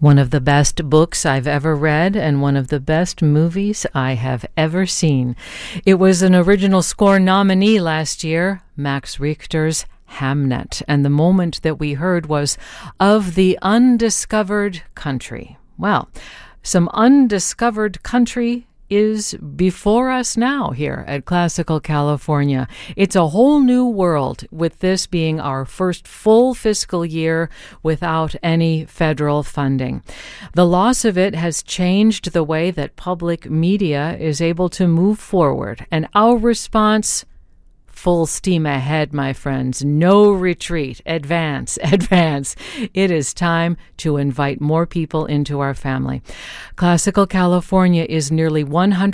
One of the best books I've ever read and one of the best movies I have ever seen. It was an original score nominee last year, Max Richter's Hamnet, and the moment that we heard was Of the Undiscovered Country. Well, some undiscovered country is before us now here at Classical California. It's a whole new world, with this being our first full fiscal year without any federal funding. The loss of it has changed the way that public media is able to move forward, and our response: full steam ahead, my friends. No retreat. Advance, advance. It is time to invite more people into our family. Classical California is nearly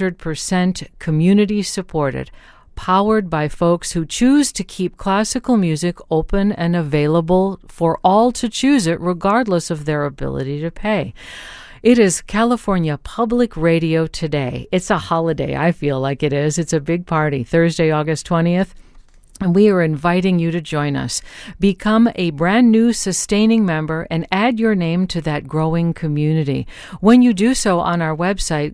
100% community supported, powered by folks who choose to keep classical music open and available for all to choose it, regardless of their ability to pay. It is California Public Radio today. It's a holiday. I feel like it is. It's a big party. Thursday, August 20th. And we are inviting you to join us. Become a brand new sustaining member and add your name to that growing community. When you do so on our website,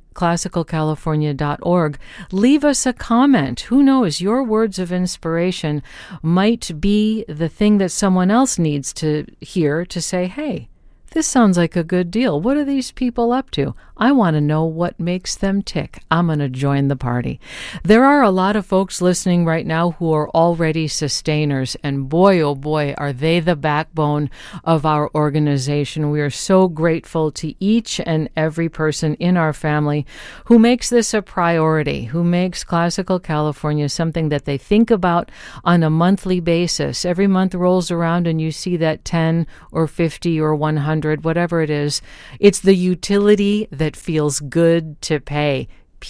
classicalcalifornia.org, leave us a comment. Who knows, your words of inspiration might be the thing that someone else needs to hear to say, hey, this sounds like a good deal. What are these people up to? I want to know what makes them tick. I'm going to join the party. There are a lot of folks listening right now who are already sustainers, and boy, oh boy, are they the backbone of our organization. We are so grateful to each and every person in our family who makes this a priority, who makes Classical California something that they think about on a monthly basis. Every month rolls around and you see that 10 or 50 or 100, whatever it is. It's the utility that feels good to pay.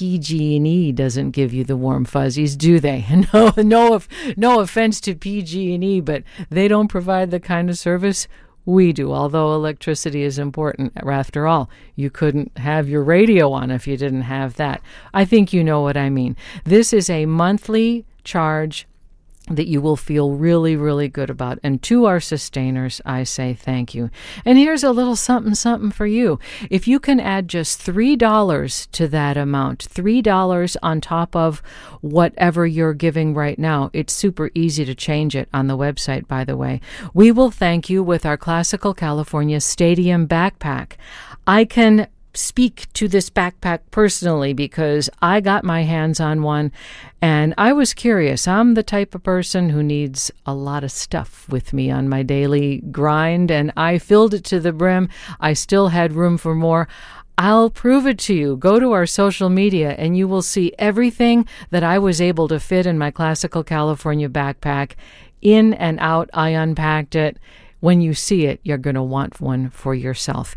PG&E doesn't give you the warm fuzzies, do they? No offense to PG&E, but they don't provide the kind of service we do, although electricity is important. After all, you couldn't have your radio on if you didn't have that. I think you know what I mean. This is a monthly charge that you will feel really, really good about. And to our sustainers, I say thank you. And here's a little something for you. If you can add just $3 to that amount, $3 on top of whatever you're giving right now, it's super easy to change it on the website, by the way. We will thank you with our Classical California Stadium backpack. I can speak to this backpack personally because I got my hands on one and I was curious. I'm the type of person who needs a lot of stuff with me on my daily grind, and I filled it to the brim. I still had room for more. I'll prove it to you. Go to our social media and you will see everything that I was able to fit in my Classical California backpack. In and out, I unpacked it. When you see it, you're going to want one for yourself.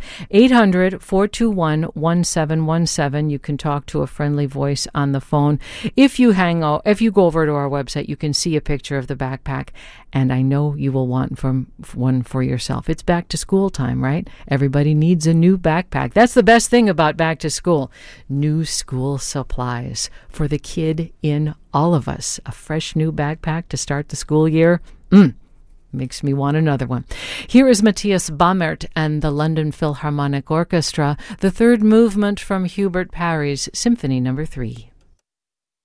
800-421-1717. You can talk to a friendly voice on the phone. If you go over to our website, you can see a picture of the backpack, and I know you will want one for yourself. It's back to school time, right? Everybody needs a new backpack. That's the best thing about back to school. New school supplies for the kid in all of us. A fresh new backpack to start the school year. Makes me want another one. Here is Matthias Baumert and the London Philharmonic Orchestra, the third movement from Hubert Parry's Symphony No. 3.